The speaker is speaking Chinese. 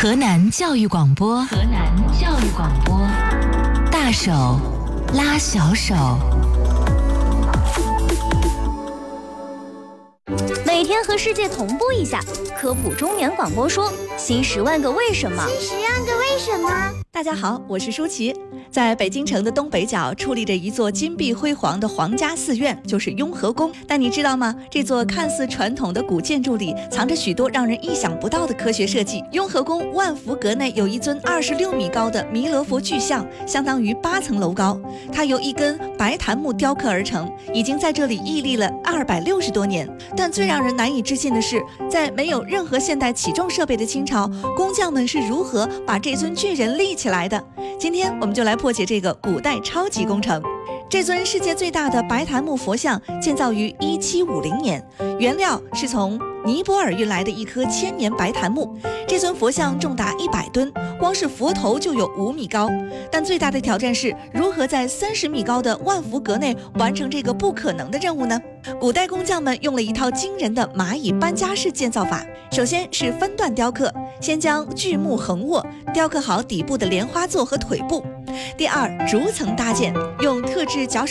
河南教育广播，大手拉小手。 每天和世界同步一下，科普中年广播说新10万个为什么。 大家好，我是舒淇。在北京城的东北角矗立着一座金碧辉煌的皇家寺院，就是雍和宫。但你知道吗？这座看似传统的古建筑里藏着许多让人意想不到的科学设计。雍和宫万福阁内有一尊26米高的弥勒佛巨像，相当于8层楼高。它由一根白檀木雕刻而成，已经在这里屹立了260多年。但最让人难以置信的是，在没有任何现代起重设备的清朝，工匠们是如何把这尊巨人立起来的？今天我们就来破解这个古代超级工程。这尊世界最大的白檀木佛像建造于1750年，原料是从尼泊尔运来的一棵千年白檀木。这尊佛像重达100吨，光是佛头就有5米高。但最大的挑战是如何在30米高的万福阁内完成这个不可能的任务呢？古代工匠们用了一套惊人的蚂蚁搬家式建造法。首先是分段雕刻，先将巨木横卧，雕刻好底部的莲花座和腿部。第二，逐层搭建，用特制绞